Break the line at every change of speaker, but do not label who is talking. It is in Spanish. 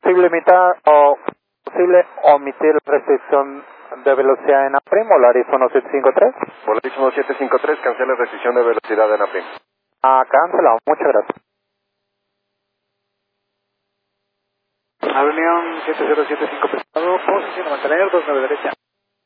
posible omitir restricción de velocidad en APRIM, Volaris 1753.
Volaris 1753, cancela restricción de velocidad en APRIM.
Cancelado, muchas gracias.
Avión 7075 pesado, posición a mantener, 29 derecha.